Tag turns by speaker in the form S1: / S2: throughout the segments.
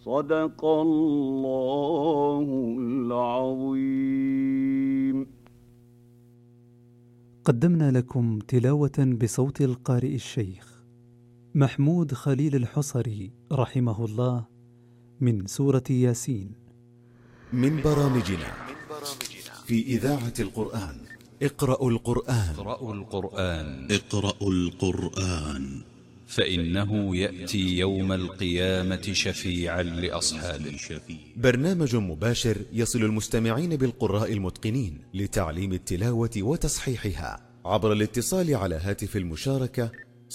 S1: صدق الله العظيم.
S2: قدمنا لكم تلاوة بصوت القارئ الشيخ محمود خليل الحصري رحمه الله من سورة ياسين.
S3: من برامجنا في إذاعة القرآن. اقرأوا القرآن
S4: اقرأوا القرآن فإنه يأتي يوم القيامة شفيعا لأصحابه.
S3: برنامج مباشر يصل المستمعين بالقراء المتقنين لتعليم التلاوة وتصحيحها عبر الاتصال على هاتف المشاركة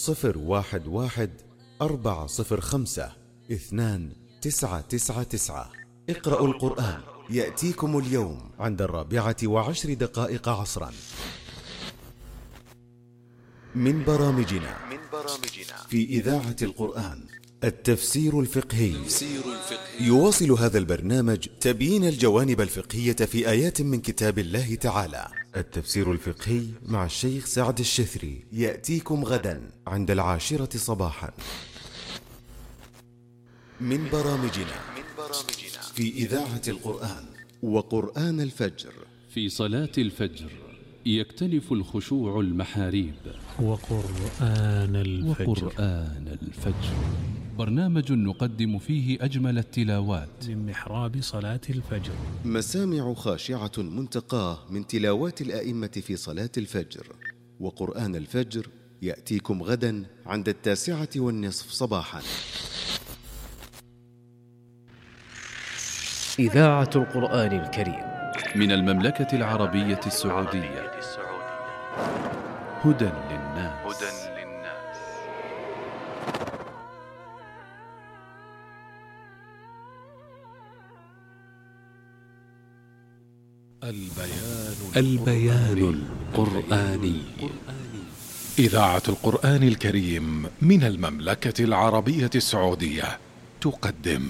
S3: 011-405-2999. اقرأوا القرآن يأتيكم اليوم عند 4:10 عصرا. من برامجنا في إذاعة القرآن التفسير الفقهي. يواصل هذا البرنامج تبيين الجوانب الفقهية في آيات من كتاب الله تعالى. التفسير الفقهي مع الشيخ سعد الشثري يأتيكم غدا عند 10 صباحا. من برامجنا في إذاعة القرآن وقرآن الفجر.
S5: في صلاة الفجر يكتنف الخشوع المحاريب.
S6: وقرآن الفجر
S5: برنامج نقدم فيه أجمل التلاوات
S6: من محراب صلاة الفجر.
S3: مسامع خاشعة منتقاه من تلاوات الآئمة في صلاة الفجر. وقرآن الفجر يأتيكم غدا عند 9:15 صباحا.
S7: إذاعة القرآن الكريم
S5: من المملكة العربية السعودية. هدى للناس.
S8: البيان القرآني. إذاعة القرآن الكريم من المملكة العربية السعودية تقدم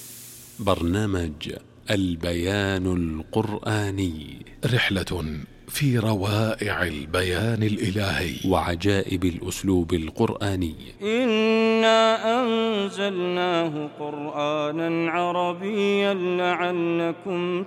S8: برنامج البيان القرآني، رحلة في روائع البيان الإلهي وعجائب الأسلوب القرآني.
S1: إنا أنزلناه قرآنا عربيا لعلكم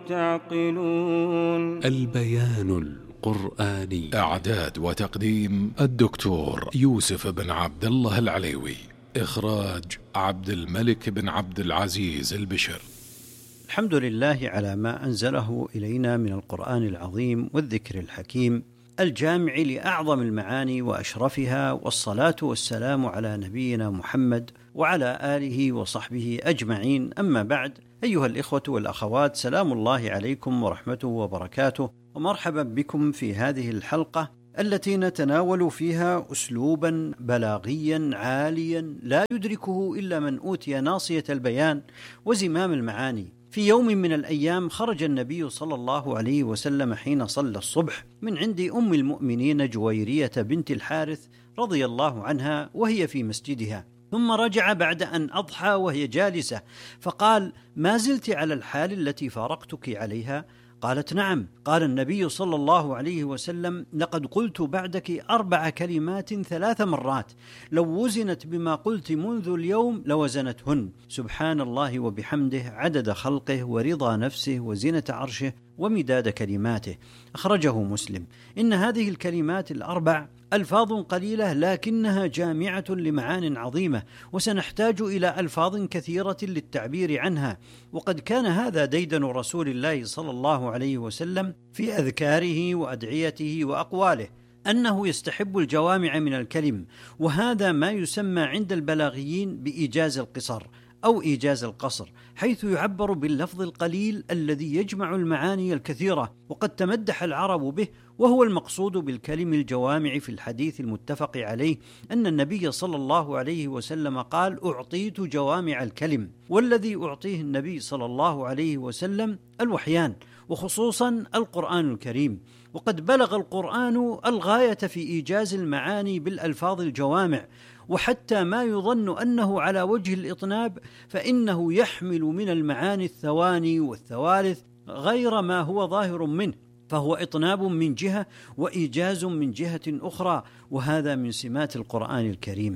S1: تعقلون.
S8: البيان القرآني.
S4: إعداد وتقديم الدكتور يوسف بن عبد الله العليوي. إخراج عبد الملك بن عبد العزيز البشر.
S9: الحمد لله على ما أنزله إلينا من القرآن العظيم والذكر الحكيم الجامع لأعظم المعاني وأشرفها، والصلاة والسلام على نبينا محمد وعلى آله وصحبه أجمعين. أما بعد، أيها الإخوة والأخوات، سلام الله عليكم ورحمته وبركاته، ومرحبا بكم في هذه الحلقة التي نتناول فيها أسلوبا بلاغيا عاليا لا يدركه إلا من أوتي ناصية البيان وزمام المعاني. في يوم من الأيام خرج النبي صلى الله عليه وسلم حين صلى الصبح من عند أم المؤمنين جويرية بنت الحارث رضي الله عنها وهي في مسجدها، ثم رجع بعد أن أضحى وهي جالسة، فقال: ما زلت على الحال التي فارقتك عليها؟ قالت: نعم. قال النبي صلى الله عليه وسلم: لقد قلت بعدك 4 كلمات 3 مرات، لو وزنت بما قلت منذ اليوم لوزنتهن: سبحان الله وبحمده عدد خلقه ورضا نفسه وزنة عرشه ومداد كلماته. أخرجه مسلم. إن هذه الكلمات 4 ألفاظ قليلة لكنها جامعة لمعان عظيمة، وسنحتاج إلى ألفاظ كثيرة للتعبير عنها. وقد كان هذا ديدن رسول الله صلى الله عليه وسلم في أذكاره وأدعيته وأقواله، أنه يستحب الجوامع من الكلم، وهذا ما يسمى عند البلاغيين بإيجاز القصر أو إيجاز القصر، حيث يعبر باللفظ القليل الذي يجمع المعاني الكثيرة. وقد تمدح العرب به، وهو المقصود بالكلم الجوامع في الحديث المتفق عليه أن النبي صلى الله عليه وسلم قال: أعطيت جوامع الكلم. والذي أعطيه النبي صلى الله عليه وسلم الوحيان، وخصوصا القرآن الكريم. وقد بلغ القرآن الغاية في إيجاز المعاني بالألفاظ الجوامع، وحتى ما يظن أنه على وجه الإطناب، فإنه يحمل من المعاني الثواني والثوالث غير ما هو ظاهر منه، فهو إطناب من جهة وإيجاز من جهة أخرى، وهذا من سمات القرآن الكريم.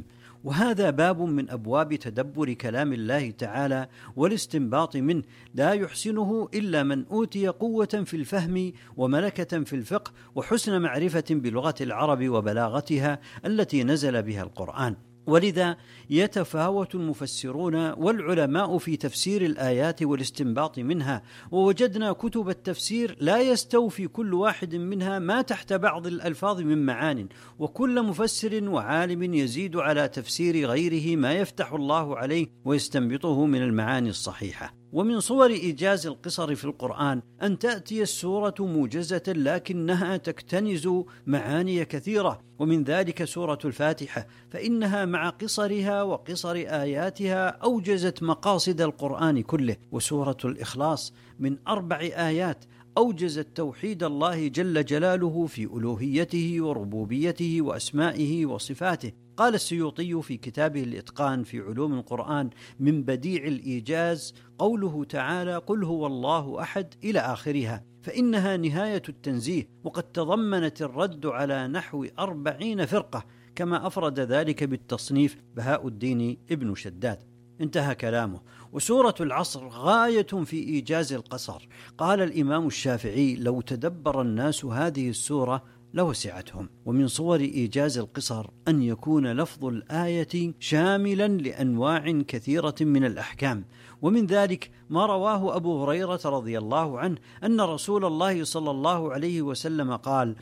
S9: وهذا باب من أبواب تدبر كلام الله تعالى والاستنباط منه، لا يحسنه إلا من أوتي قوة في الفهم وملكة في الفقه وحسن معرفة بلغة العرب وبلاغتها التي نزل بها القرآن. ولذا يتفاوت المفسرون والعلماء في تفسير الآيات والاستنباط منها، ووجدنا كتب التفسير لا يستوفي كل واحد منها ما تحت بعض الألفاظ من معان، وكل مفسر وعالم يزيد على تفسير غيره ما يفتح الله عليه ويستنبطه من المعاني الصحيحة. ومن صور إيجاز القصر في القرآن أن تأتي السورة موجزة لكنها تكتنز معاني كثيرة، ومن ذلك سورة الفاتحة، فإنها مع قصرها وقصر آياتها أوجزت مقاصد القرآن كله. وسورة الإخلاص من 4 آيات أوجزت توحيد الله جل جلاله في ألوهيته وربوبيته وأسمائه وصفاته. قال السيوطي في كتابه الإتقان في علوم القرآن: من بديع الإيجاز قوله تعالى: قل هو الله أحد إلى آخرها، فإنها نهاية التنزيه، وقد تضمنت الرد على نحو 40 فرقة، كما أفرد ذلك بالتصنيف بهاء الدين ابن شداد. انتهى كلامه. وسورة العصر غاية في إيجاز القصر. قال الإمام الشافعي: لو تدبر الناس هذه السورة لوسعتهم. ومن صور إيجاز القصر أن يكون لفظ الآية شاملا لأنواع كثيرة من الأحكام، ومن ذلك ما رواه أبو هريرة رضي الله عنه أن رسول الله صلى الله عليه وسلم قال: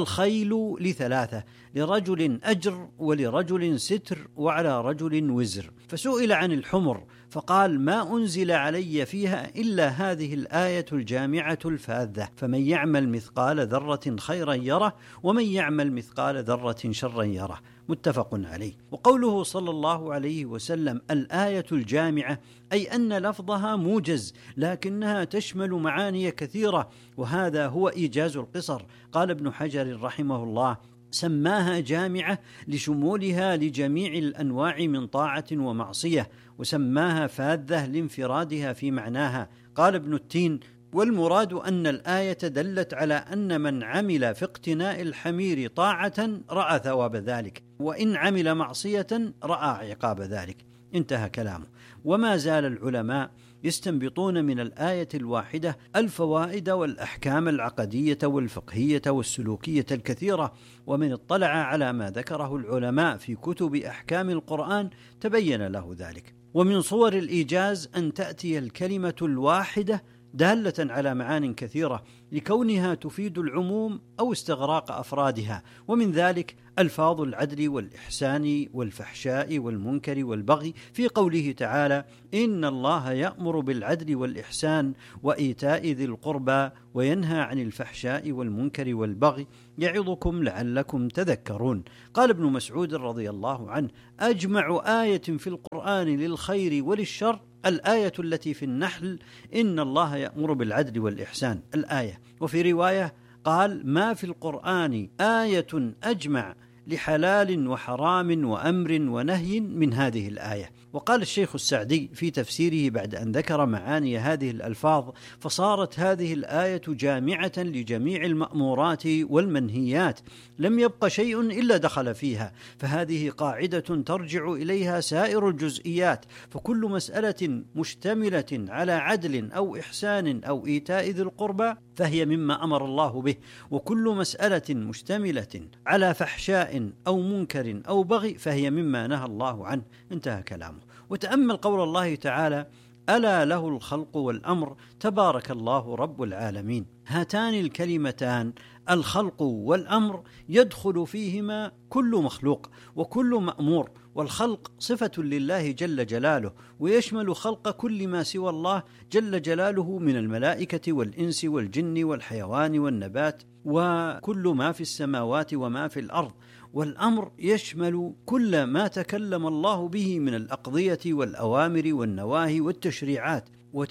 S9: الخيل ل3، لرجل أجر ولرجل ستر وعلى رجل وزر. فسئل عن الحمر فقال: ما أنزل علي فيها إلا هذه الآية الجامعة الفاذة، فمن يعمل مثقال ذرة خيرا يره ومن يعمل مثقال ذرة شرا يره. متفق عليه. وقوله صلى الله عليه وسلم الآية الجامعة، أي أن لفظها موجز لكنها تشمل معاني كثيرة، وهذا هو إيجاز القصر. قال ابن حجر رحمه الله: سماها جامعة لشمولها لجميع الأنواع من طاعة ومعصية، وسماها فاذة لانفرادها في معناها. قال ابن التين: والمراد أن الآية دلت على أن من عمل في اقتناء الحمير طاعة رأى ثواب ذلك، وإن عمل معصية رأى عقاب ذلك. انتهى كلامه. وما زال العلماء يستنبطون من الآية الواحدة الفوائد والأحكام العقدية والفقهية والسلوكية الكثيرة، ومن اطلع على ما ذكره العلماء في كتب أحكام القرآن تبين له ذلك. ومن صور الإيجاز أن تأتي الكلمة الواحدة دالة على معان كثيرة لكونها تفيد العموم أو استغراق أفرادها، ومن ذلك ألفاظ العدل والإحسان والفحشاء والمنكر والبغي في قوله تعالى: إن الله يأمر بالعدل والإحسان وإيتاء ذي القربى وينهى عن الفحشاء والمنكر والبغي يعظكم لعلكم تذكرون. قال ابن مسعود رضي الله عنه: أجمع آية في القرآن للخير وللشر الآية التي في النحل: إن الله يأمر بالعدل والإحسان الآية. وفي رواية قال: ما في القرآن آية أجمع لحلال وحرام وأمر ونهي من هذه الآية. وقال الشيخ السعدي في تفسيره بعد أن ذكر معاني هذه الألفاظ: فصارت هذه الآية جامعة لجميع المأمورات والمنهيات، لم يبق شيء إلا دخل فيها، فهذه قاعدة ترجع إليها سائر الجزئيات، فكل مسألة مشتملة على عدل أو إحسان أو إيتاء ذي القربى فهي مما أمر الله به، وكل مسألة مشتملة على فحشاء أو منكر أو بغي فهي مما نهى الله عنه. انتهى كلامه. وتأمل قول الله تعالى: ألا له الخلق والأمر تبارك الله رب العالمين. هاتان الكلمتان الخلق والأمر يدخل فيهما كل مخلوق وكل مأمور، والخلق صفة لله جل جلاله، ويشمل خلق كل ما سوى الله جل جلاله من الملائكة والإنس والجن والحيوان والنبات وكل ما في السماوات وما في الأرض. والأمر يشمل كل ما تكلم الله به من الأقضية والأوامر والنواهي والتشريعات،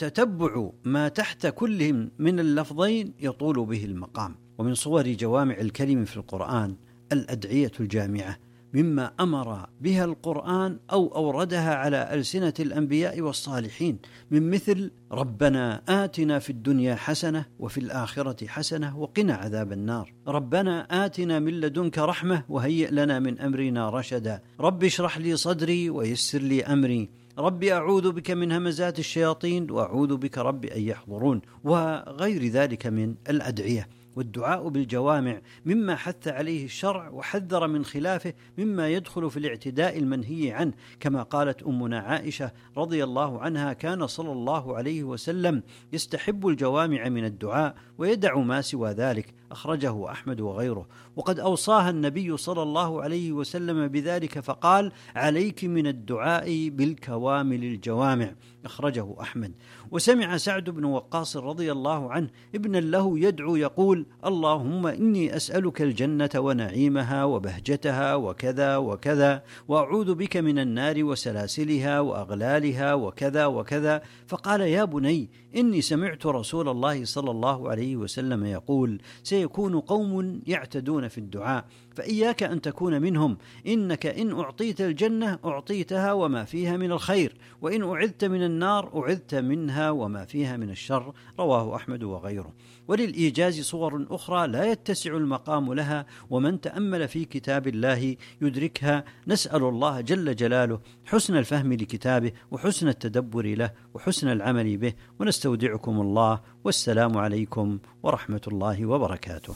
S9: وتتبع ما تحت كل من اللفظين يطول به المقام. ومن صور جوامع الكلم في القرآن الأدعية الجامعة، مما أمر بها القرآن أو أوردها على ألسنة الأنبياء والصالحين، من مثل ربنا آتنا في الدنيا حسنة وفي الآخرة حسنة وقنا عذاب النار، ربنا آتنا من لدنك رحمة وهيئ لنا من أمرنا رشدا، رب اشرح لي صدري ويسر لي أمري، ربي أعوذ بك من همزات الشياطين وأعوذ بك رب أن يحضرون، وغير ذلك من الأدعية. والدعاء بالجوامع مما حث عليه الشرع وحذر من خلافه مما يدخل في الاعتداء المنهي عنه، كما قالت أمنا عائشة رضي الله عنها: كان صلى الله عليه وسلم يستحب الجوامع من الدعاء ويدع ما سوى ذلك، أخرجه أحمد وغيره. وقد أوصاها النبي صلى الله عليه وسلم بذلك فقال: عليك من الدعاء بالكوامل الجوامع، أخرجه أحمد. وسمع سعد بن وقاص رضي الله عنه ابنا له يدعو يقول: اللهم إني أسألك الجنة ونعيمها وبهجتها وكذا وكذا، وأعوذ بك من النار وسلاسلها وأغلالها وكذا وكذا. فقال: يا بني إني سمعت رسول الله صلى الله عليه وسلم يقول: سيكون قوم يعتدون في الدعاء، فإياك أن تكون منهم، إنك إن أعطيت الجنة أعطيتها وما فيها من الخير، وإن أعذت من النار أعذت منها وما فيها من الشر، رواه أحمد وغيره. وللإيجاز صور أخرى لا يتسع المقام لها، ومن تأمل في كتاب الله يدركها. نسأل الله جل جلاله حسن الفهم لكتابه وحسن التدبر له وحسن العمل به، ونستودعكم الله، والسلام عليكم ورحمة الله وبركاته.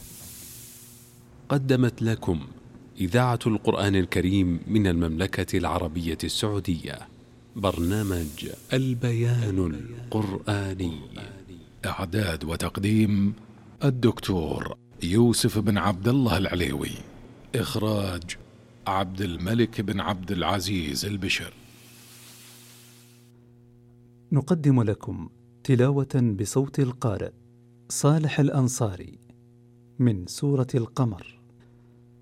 S8: قدمت لكم إذاعة القرآن الكريم من المملكة العربية السعودية برنامج البيان القرآني.
S4: إعداد وتقديم الدكتور يوسف بن عبد الله العليوي. إخراج عبد الملك بن عبد العزيز البشر.
S2: نقدم لكم تلاوة بصوت القارئ صالح الأنصاري من سورة القمر.